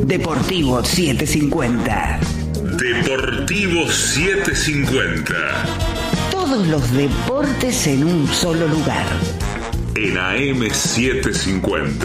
Deportivo 750. Deportivo 750. Todos los deportes en un solo lugar. En AM 750.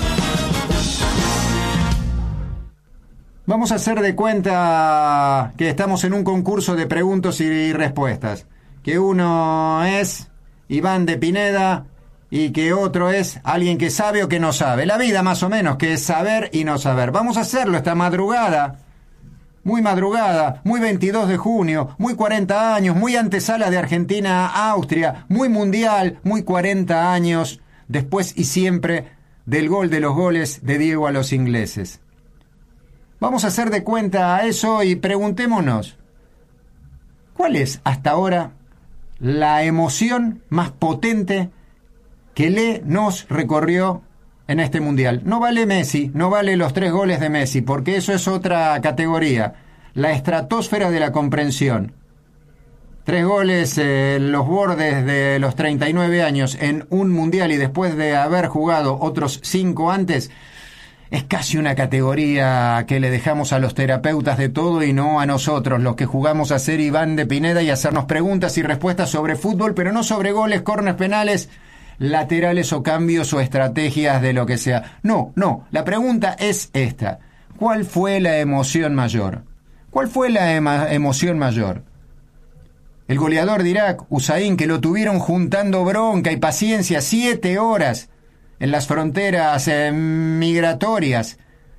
Vamos a hacer de cuenta que estamos en un concurso de preguntas y respuestas. Que uno es Iván de Pineda y que otro es alguien que sabe o que no sabe. La vida más o menos, que es saber y no saber. Vamos a hacerlo esta madrugada, muy 22 de junio, muy 40 años, muy antesala de Argentina a Austria, muy mundial, muy 40 años después y siempre del gol de los goles de Diego a los ingleses. Vamos a hacer de cuenta a eso y preguntémonos, ¿cuál es hasta ahora la emoción más potente que nos recorrió en este mundial? No vale Messi, no vale los 3 goles de Messi, porque eso es otra categoría, la estratosfera de la comprensión. 3 goles en los bordes de los 39 años en un mundial y después de haber jugado otros 5 antes, es casi una categoría que le dejamos a los terapeutas de todo y no a nosotros, los que jugamos a ser Iván de Pineda y hacernos preguntas y respuestas sobre fútbol, pero no sobre goles, córneres, penales, laterales o cambios o estrategias de lo que sea. No, la pregunta es esta. ¿Cuál fue la emoción mayor? ¿Cuál fue la emoción mayor? El goleador de Irak, Hussein, que lo tuvieron juntando bronca y paciencia 7 horas en las fronteras migratorias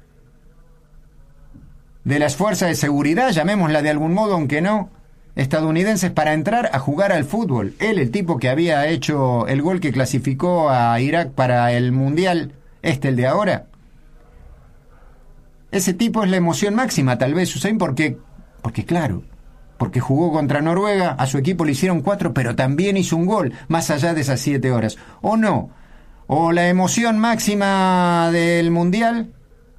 de las fuerzas de seguridad, llamémosla de algún modo, aunque no, estadounidenses, para entrar a jugar al fútbol. Él, el tipo que había hecho el gol que clasificó a Irak para el Mundial, el de ahora. Ese tipo es la emoción máxima, tal vez, Hussein, porque jugó contra Noruega, a su equipo le hicieron 4, pero también hizo un gol, más allá de esas 7 horas. ¿O no? ¿O la emoción máxima del Mundial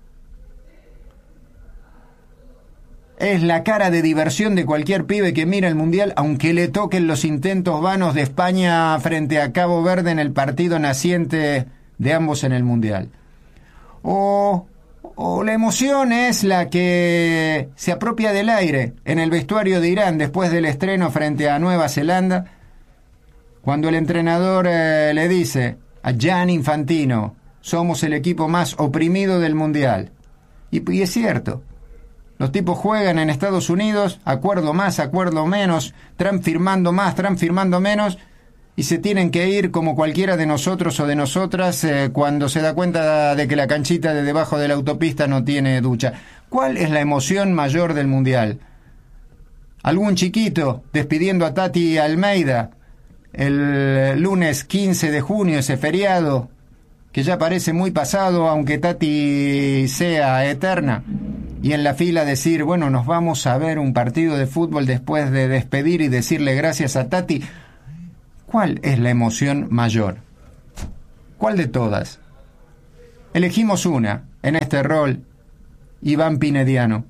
es la cara de diversión de cualquier pibe que mira el Mundial, aunque le toquen los intentos vanos de España frente a Cabo Verde en el partido naciente de ambos en el Mundial? ¿O la emoción es la que se apropia del aire en el vestuario de Irán después del estreno frente a Nueva Zelanda, cuando el entrenador le dice a Gianni Infantino: somos el equipo más oprimido del Mundial? Y es cierto. Los tipos juegan en Estados Unidos, acuerdo más, acuerdo menos, Trump firmando más, Trump firmando menos, y se tienen que ir como cualquiera de nosotros o de nosotras cuando se da cuenta de que la canchita de debajo de la autopista no tiene ducha. ¿Cuál es la emoción mayor del Mundial? ¿Algún chiquito despidiendo a Tati Almeida el lunes 15 de junio, ese feriado que ya parece muy pasado, aunque Tati sea eterna? Y en la fila decir, bueno, nos vamos a ver un partido de fútbol después de despedir y decirle gracias a Tati. ¿Cuál es la emoción mayor? ¿Cuál de todas? Elegimos una en este rol, Iván Pinediano.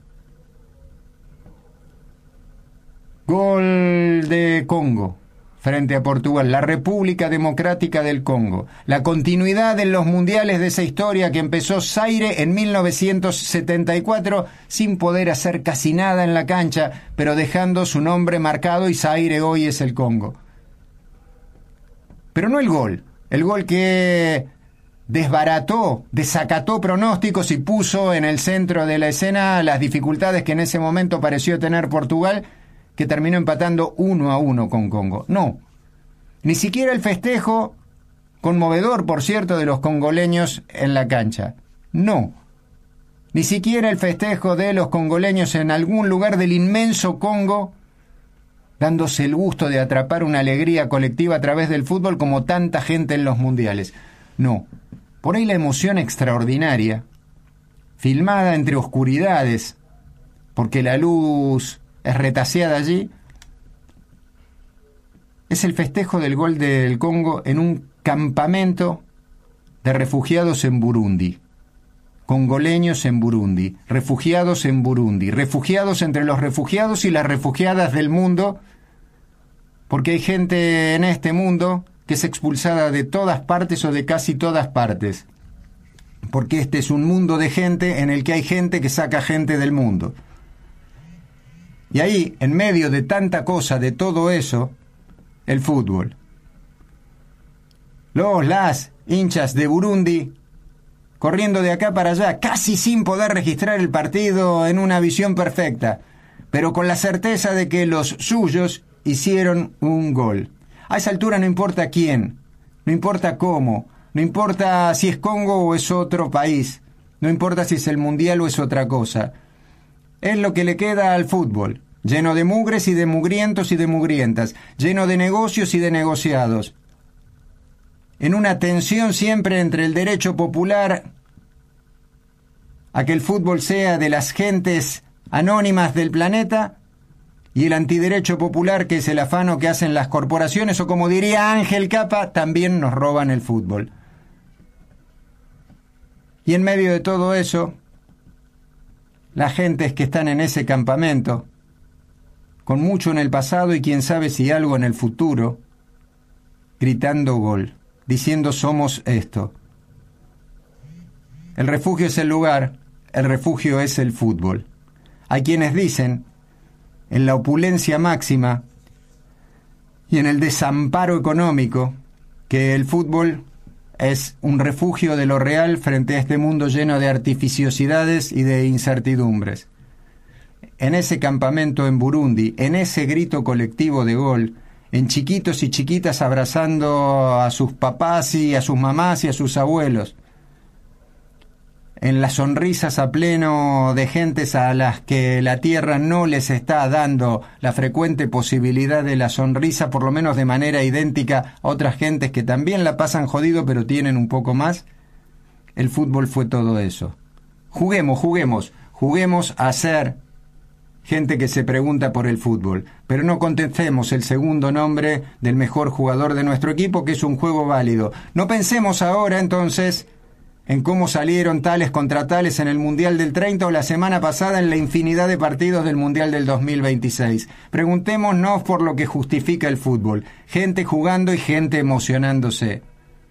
Gol de Congo frente a Portugal, la República Democrática del Congo. La continuidad en los mundiales de esa historia que empezó Zaire en 1974 sin poder hacer casi nada en la cancha, pero dejando su nombre marcado, y Zaire hoy es el Congo. Pero no el gol que desbarató, desacató pronósticos y puso en el centro de la escena las dificultades que en ese momento pareció tener Portugal, que terminó empatando 1-1 con Congo. No, ni siquiera el festejo, conmovedor por cierto, de los congoleños en la cancha. No, ni siquiera el festejo de los congoleños en algún lugar del inmenso Congo, dándose el gusto de atrapar una alegría colectiva a través del fútbol como tanta gente en los mundiales. No, por ahí la emoción extraordinaria, filmada entre oscuridades, porque la luz es retaseada allí, es el festejo del gol del Congo en un campamento de refugiados en Burundi. Congoleños en Burundi, refugiados en Burundi, refugiados entre los refugiados y las refugiadas del mundo, porque hay gente en este mundo que es expulsada de todas partes o de casi todas partes. porque este es un mundo de gente en el que hay gente que saca gente del mundo. Y ahí, en medio de tanta cosa, de todo eso, el fútbol. Las hinchas de Burundi corriendo de acá para allá, casi sin poder registrar el partido en una visión perfecta, pero con la certeza de que los suyos hicieron un gol. A esa altura no importa quién, no importa cómo, no importa si es Congo o es otro país, no importa si es el mundial o es otra cosa. Es lo que le queda al fútbol, lleno de mugres y de mugrientos y de mugrientas, lleno de negocios y de negociados, en una tensión siempre entre el derecho popular a que el fútbol sea de las gentes anónimas del planeta y el antiderecho popular, que es el afano que hacen las corporaciones, o como diría Ángel Capa, también nos roban el fútbol. Y en medio de todo eso, las gentes que están en ese campamento, con mucho en el pasado y quién sabe si algo en el futuro, gritando gol, diciendo somos esto. El refugio es el lugar, el refugio es el fútbol. Hay quienes dicen, en la opulencia máxima y en el desamparo económico, que el fútbol es un refugio de lo real frente a este mundo lleno de artificiosidades y de incertidumbres. En ese campamento en Burundi, en ese grito colectivo de gol, en chiquitos y chiquitas abrazando a sus papás y a sus mamás y a sus abuelos, en las sonrisas a pleno de gentes a las que la tierra no les está dando la frecuente posibilidad de la sonrisa, por lo menos de manera idéntica a otras gentes que también la pasan jodido pero tienen un poco más. El fútbol fue todo eso. Juguemos a ser gente que se pregunta por el fútbol, pero no contestemos el segundo nombre del mejor jugador de nuestro equipo, que es un juego válido. No pensemos ahora entonces en cómo salieron tales contra tales en el Mundial del 30 o la semana pasada en la infinidad de partidos del Mundial del 2026. Preguntémonos por lo que justifica el fútbol. Gente jugando y gente emocionándose.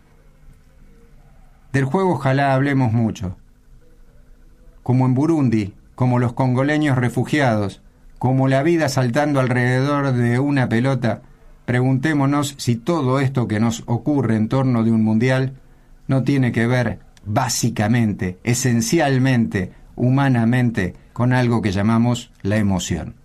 Del juego ojalá hablemos mucho. Como en Burundi, como los congoleños refugiados, como la vida saltando alrededor de una pelota, preguntémonos si todo esto que nos ocurre en torno de un mundial no tiene que ver básicamente, esencialmente, humanamente, con algo que llamamos la emoción.